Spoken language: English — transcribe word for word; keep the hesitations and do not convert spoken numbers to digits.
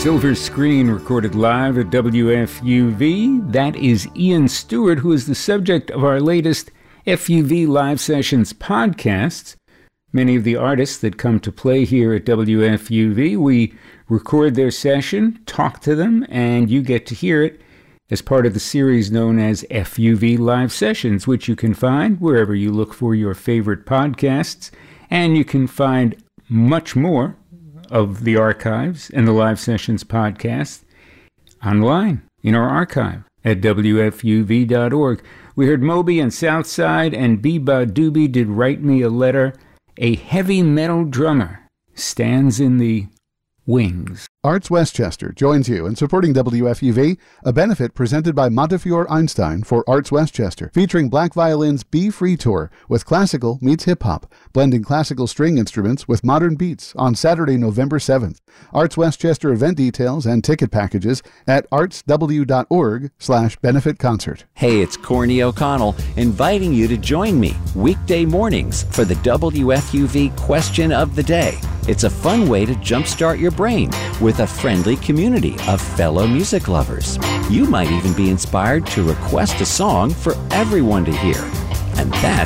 Silver Screen recorded live at W F U V. That is Ian Stewart, who is the subject of our latest F U V Live Sessions podcasts. Many of the artists that come to play here at W F U V, we record their session, talk to them, and you get to hear it as part of the series known as F U V Live Sessions, which you can find wherever you look for your favorite podcasts. And you can find much more of the archives and the Live Sessions podcast online in our archive at W F U V dot org. We heard Moby and Southside, and Beba Doobie did Write Me a Letter. A heavy metal drummer stands in the wings. Arts Westchester joins you in supporting W F U V, a benefit presented by Montefiore Einstein for Arts Westchester, featuring Black Violin's Be Free Tour with classical meets hip-hop, blending classical string instruments with modern beats on Saturday, November seventh. Arts Westchester event details and ticket packages at artsw.org slash benefit concert. Hey, it's Corny O'Connell inviting you to join me weekday mornings for the W F U V Question of the Day. It's a fun way to jumpstart your brain with a friendly community of fellow music lovers. You might even be inspired to request a song for everyone to hear. And that